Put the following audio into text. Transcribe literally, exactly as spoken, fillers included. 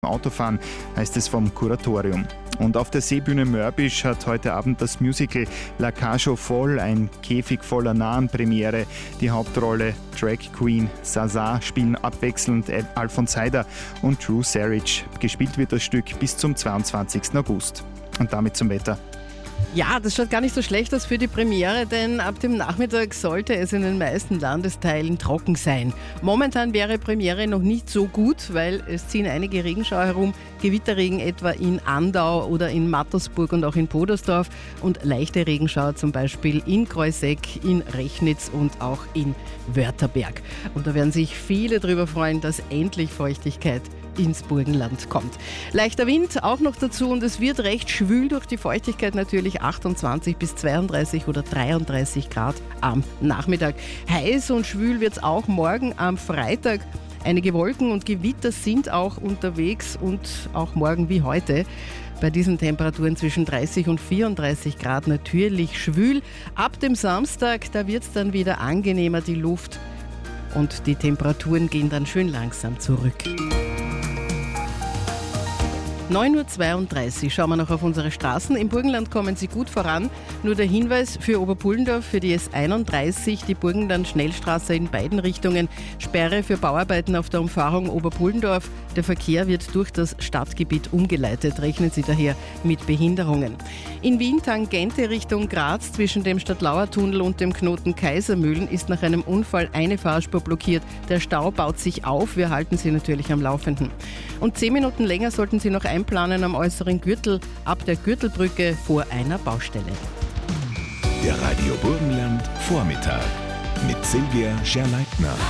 Autofahren, heißt es vom Kuratorium. Und auf der Seebühne Mörbisch hat heute Abend das Musical La Cage aux Folles, ein Käfig voller Narren, Premiere. Die Hauptrolle Drag Queen Zaza spielen abwechselnd Alfons Heider und Drew Sarich. Gespielt wird das Stück bis zum zweiundzwanzigsten August. Und damit zum Wetter. Ja, das schaut gar nicht so schlecht aus für die Premiere, denn ab dem Nachmittag sollte es in den meisten Landesteilen trocken sein. Momentan wäre Premiere noch nicht so gut, weil es ziehen einige Regenschauer herum, Gewitterregen etwa in Andau oder in Mattersburg und auch in Podersdorf und leichte Regenschauer zum Beispiel in Kreuseck, in Rechnitz und auch in Wörtherberg. Und da werden sich viele darüber freuen, dass endlich Feuchtigkeit ins Burgenland kommt. Leichter Wind auch noch dazu und es wird recht schwül durch die Feuchtigkeit, natürlich achtundzwanzig bis zweiunddreißig oder dreiunddreißig Grad am Nachmittag. Heiß und schwül wird es auch morgen am Freitag. Einige Wolken und Gewitter sind auch unterwegs und auch morgen wie heute. Bei diesen Temperaturen zwischen dreißig und vierunddreißig Grad natürlich schwül. Ab dem Samstag, da wird es dann wieder angenehmer, die Luft, und die Temperaturen gehen dann schön langsam zurück. neun Uhr zweiunddreißig, schauen wir noch auf unsere Straßen. Im Burgenland kommen sie gut voran. Nur der Hinweis für Oberpullendorf, für die S einunddreißig, die Burgenland-Schnellstraße in beiden Richtungen. Sperre für Bauarbeiten auf der Umfahrung Oberpullendorf. Der Verkehr wird durch das Stadtgebiet umgeleitet. Rechnen Sie daher mit Behinderungen. In Wien Tangente Richtung Graz zwischen dem Stadtlauer-Tunnel und dem Knoten Kaisermühlen ist nach einem Unfall eine Fahrspur blockiert. Der Stau baut sich auf. Wir halten Sie natürlich am Laufenden. Und zehn Minuten länger sollten Sie noch einplanen am äußeren Gürtel ab der Gürtelbrücke vor einer Baustelle. Der Radio Burgenland Vormittag mit Silvia Scherleitner.